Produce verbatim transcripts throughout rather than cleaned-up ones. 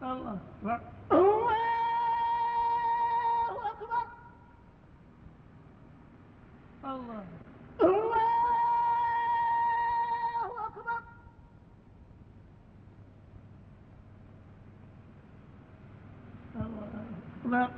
الله أكبر الله أكبر الله الله أكبر الله أكبر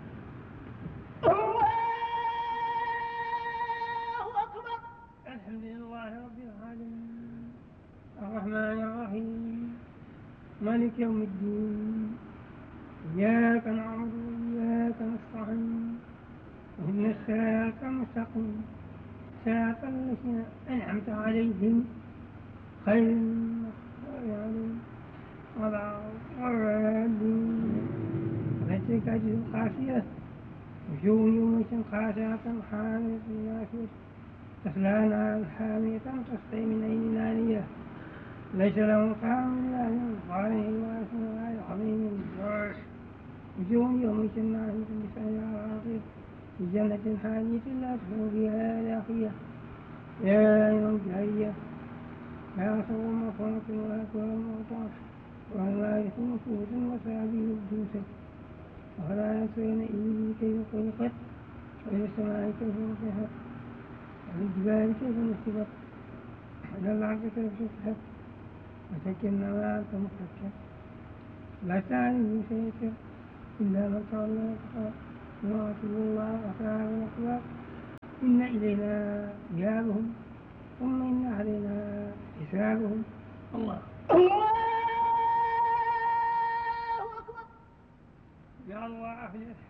الله أكبر. الحمد لله رب العالمين الرحمن الرحيم مالك يوم الدين إياك نعبد وإياك نستعين اهدنا الصراط المستقيم صراط الذين أنعمت عليهم غير المغضوب عليهم ولا الضالين فتلك أجل قاسية وجوه يومئذ خاشعة حاملة ناسية تصلى نارا حامية تسقي من عين آنية ليس لهم طعام إلا من ضريع واسمها عظيم الجوع وجوه يومئذ ناعمة لسعيها راضية في جنة حانية لا تسمع فيها لاغية يا أيها الجارية لا صور مفروض ولا كرم وطاش وهوارث نفوس وسابيل الدوسة ولا يسرين إليه كيف خلقت وإلى السماء كيف رفعت وإلى الجبال كيف نصبت وإلى الأرض كيف سطحت وسكننا ما أنت مكركب لا تعلم شيئا إلا من تولى وكفر ويعصي الله وأصحاب الأخبار إن إلينا إيابهم ثم إن علينا حسابهم الله الله أكبر. يا الله أفلح